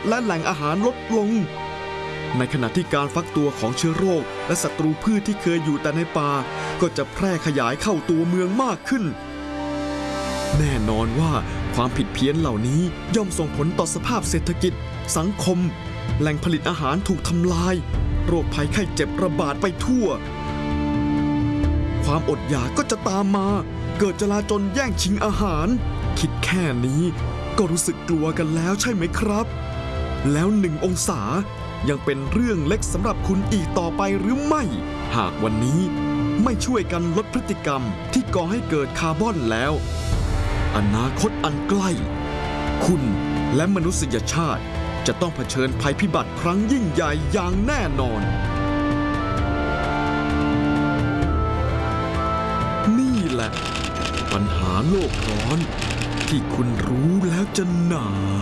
และแหล่งอาหารลดลงในขณะที่การฟักตัวของเชื้อโรคและศัตรูพืชที่เคยอยู่แต่ในป่าก็จะแพร่ขยายเข้าตัวเมืองมากขึ้นแน่นอนว่าความผิดเพี้ยนเหล่านี้ย่อมส่งผลต่อสภาพเศรษฐกิจสังคมแหล่งผลิตอาหารถูกทำลายโรคภัยไข้เจ็บระบาดไปทั่วความอดอยากก็จะตามมาเกิดจลาจลแย่งชิงอาหารคิดแค่นี้ก็รู้สึกกลัวกันแล้วใช่ไหมครับแล้ว1 องศายังเป็นเรื่องเล็กสำหรับคุณอีกต่อไปหรือไม่หากวันนี้ไม่ช่วยกันลดพฤติกรรมที่ก่อให้เกิดคาร์บอนแล้วอนาคตอันใกล้คุณและมนุษยชาติจะต้องเผชิญภัยพิบัติครั้งยิ่งใหญ่อย่างแน่นอนนี่แหละปัญหาโลกร้อนที่คุณรู้แล้วจะหนาว